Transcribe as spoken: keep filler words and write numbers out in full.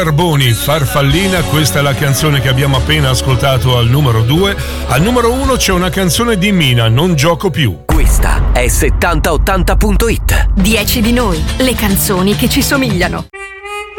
Carboni, Farfallina, questa è la canzone che abbiamo appena ascoltato al numero due. Al numero uno c'è una canzone di Mina, Non gioco più. Questa è settanta ottanta punto it. dieci di noi, le canzoni che ci somigliano.